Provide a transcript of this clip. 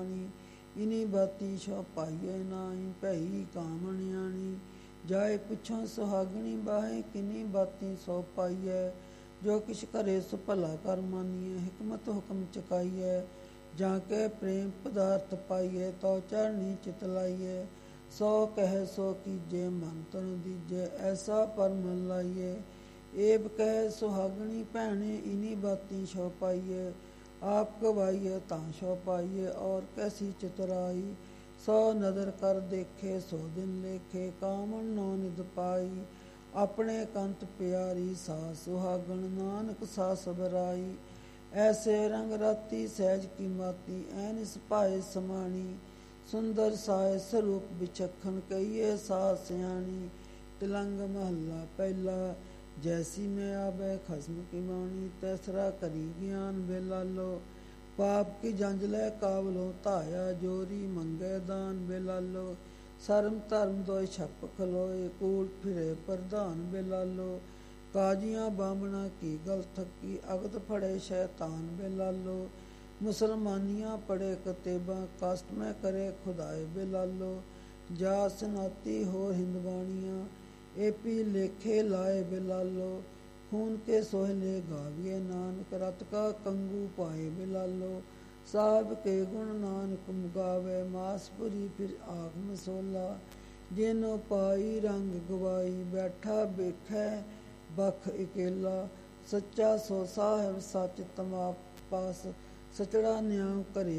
इनी बाती छो पाइए नाई भई कामणियाणी जाए पुछों सुहागणी बाहे किनी बाती सो पाइए जो किश करे सो भला कर मानिए हिकमत हुक्म चकाइए जाके प्रेम पदार्थ पाइए तो चरणी चित लाइए सो कहे सो कीजे मन तन दीजे ऐसा पर मन लाइए एब कहे सुहागणी भैणे इनी बाती छो पाइए आप गवाइए ताशो पाइए और कैसी चितराई सौ नदर कर देखे सो दिन लेखे कामन नौ निध पाई अपने कंत प्यारी सा सुहागण नानक सा सबराई ऐसे रंग राती सहज की माती ऐनिस पाए समाणी सुंदर साय स्वरूप विचखन कहिए सा सियाणी तिलंग महला पहला जैसी में आवे खस्म की वाणी तैसरा करी ज्ञान बेलालो पाप की जंजलै कावलो धाया जोरी मंगे दान बेलालो शर्म धर्म दोय छप खलोए कूट फिरे प्रधान बेलालो काजियां बामना की गल थकी अगत फड़े शैतान बेलालो मुसलमानियां पढ़े कतेबा कष्ट में करे खुदाए बेलालो जा सनाती हो हिंदवाणियां एपी लेखे लाए बेलालो खून के सोहले गाविए नानक रत का कंगू पाए बेलालो साहब के गुण नानक मुगावे मासपुरी फिर आग मसोला जिनो पाई रंग गवाई बैठा बेखै बख इकेला सच्चा सो साहब सच तमा पास सचड़ा न्याव करे